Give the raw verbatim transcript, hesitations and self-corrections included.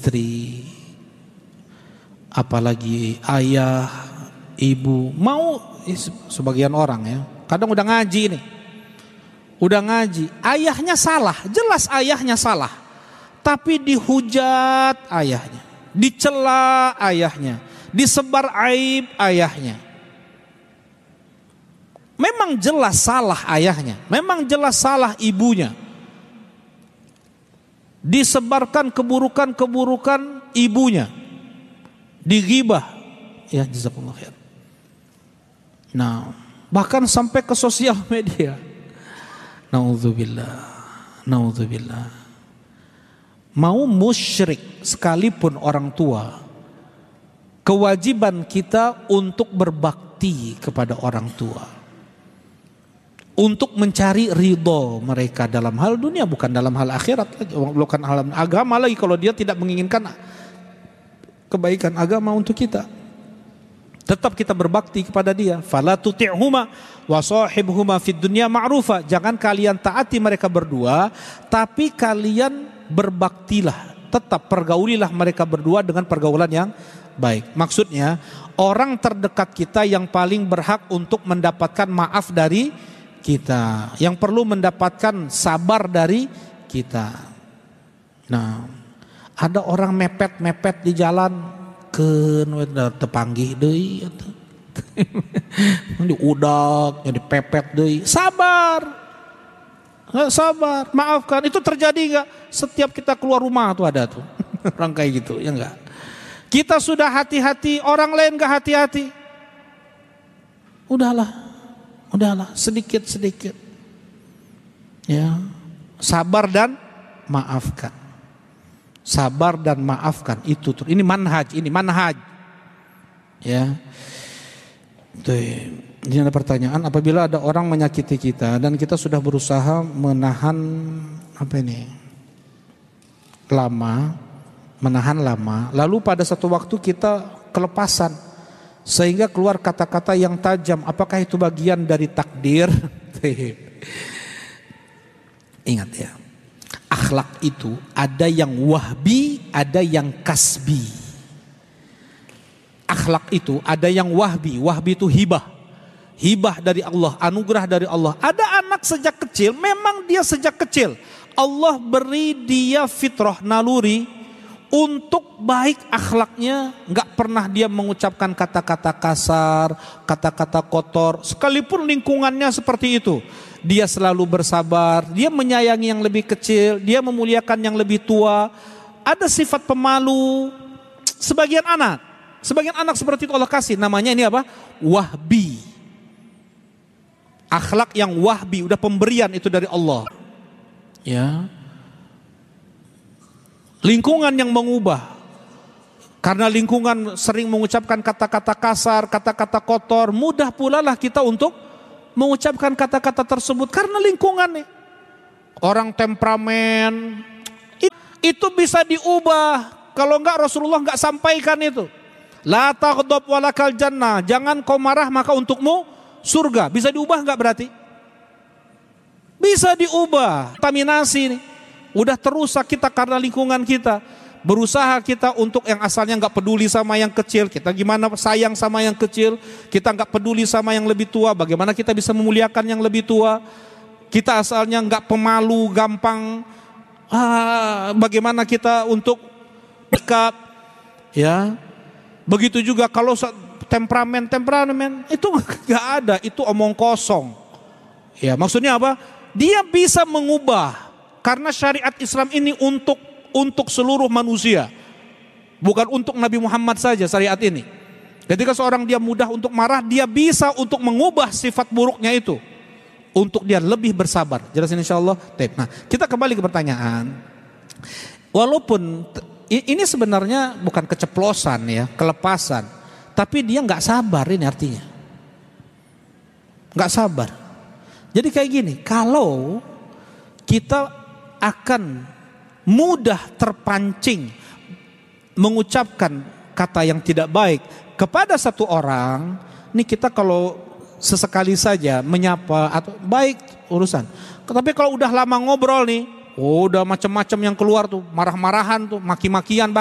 istri, apalagi ayah, ibu. Mau sebagian orang ya, kadang udah ngaji nih, udah ngaji, ayahnya salah, jelas ayahnya salah, tapi dihujat ayahnya, dicela ayahnya, disebar aib ayahnya. Memang jelas salah ayahnya, memang jelas salah ibunya. Disebarkan keburukan-keburukan ibunya, digibah, ya jazakumullah khair. Nah, bahkan sampai ke sosial media. Naudzubillah, naudzubillah. Mau musyrik sekalipun orang tua, kewajiban kita untuk berbakti kepada orang tua, untuk mencari ridho mereka dalam hal dunia, bukan dalam hal akhirat lagi, bukan hal agama lagi kalau dia tidak menginginkan kebaikan agama untuk kita. Tetap kita berbakti kepada dia. Fala tuti'huma wa sahibhuma fid dunya ma'rufa. Jangan kalian taati mereka berdua, tapi kalian berbaktilah. Tetap pergaulilah mereka berdua dengan pergaulan yang baik. Maksudnya orang terdekat kita yang paling berhak untuk mendapatkan maaf dari kita, yang perlu mendapatkan sabar dari kita. Nah, ada orang mepet-mepet di jalan, keun tepanggih deui atuh. Diudak, jadi pepet deui. Sabar. Enggak sabar, maafkan. Itu terjadi enggak? Setiap kita keluar rumah tuh ada tuh. Orang kayak gitu, ya enggak? Kita sudah hati-hati, orang lain enggak hati-hati. Udahlah. Udahlah, sedikit-sedikit. Ya. Sabar dan maafkan. Sabar dan maafkan, itu tuh. Ini manhaj, ini manhaj. Ya. Tuh. Ini ada pertanyaan, apabila ada orang menyakiti kita dan kita sudah berusaha menahan apa ini? Lama, menahan lama, lalu pada satu waktu kita kelepasan sehingga keluar kata-kata yang tajam, apakah itu bagian dari takdir? Ingat ya, akhlak itu ada yang wahbi, ada yang kasbi. Akhlak itu ada yang wahbi, wahbi itu hibah, hibah dari Allah, anugerah dari Allah. Ada anak sejak kecil, memang dia sejak kecil Allah beri dia fitrah, naluri untuk baik akhlaknya, nggak pernah dia mengucapkan kata-kata kasar, kata-kata kotor, sekalipun lingkungannya seperti itu. Dia selalu bersabar, dia menyayangi yang lebih kecil, dia memuliakan yang lebih tua. Ada sifat pemalu. Sebagian anak, sebagian anak seperti itu Allah kasih, namanya ini apa? Wahbi. Akhlak yang wahbi, udah pemberian itu dari Allah. Ya. Lingkungan yang mengubah, karena lingkungan sering mengucapkan kata-kata kasar, kata-kata kotor, mudah pula lah kita untuk mengucapkan kata-kata tersebut karena lingkungan nih. Orang temperamen itu bisa diubah. Kalau enggak Rasulullah enggak sampaikan itu. La taghdab walakal jannah, jangan kau marah maka untukmu surga. Bisa diubah enggak berarti? Bisa diubah. Kontaminasi nih. Udah terusak kita karena lingkungan kita. Berusaha kita untuk yang asalnya gak peduli sama yang kecil, kita gimana sayang sama yang kecil. Kita gak peduli sama yang lebih tua, bagaimana kita bisa memuliakan yang lebih tua. Kita asalnya gak pemalu, gampang, ah, bagaimana kita untuk dekat. Ya, begitu juga kalau temperamen temperamen itu gak ada, itu omong kosong. Ya, maksudnya apa? Dia bisa mengubah. Karena syariat Islam ini untuk untuk seluruh manusia, bukan untuk Nabi Muhammad saja syariat ini. Ketika seorang dia mudah untuk marah, dia bisa untuk mengubah sifat buruknya itu, untuk dia lebih bersabar. Jelasin insyaallah. Nah, kita kembali ke pertanyaan. Walaupun ini sebenarnya bukan keceplosan ya, kelepasan, tapi dia nggak sabar, ini artinya nggak sabar. Jadi kayak gini, kalau kita akan mudah terpancing mengucapkan kata yang tidak baik kepada satu orang, ini kita kalau sesekali saja menyapa atau baik urusan. Tapi kalau udah lama ngobrol nih, oh udah macam-macam yang keluar tuh, marah-marahan tuh, maki-makian.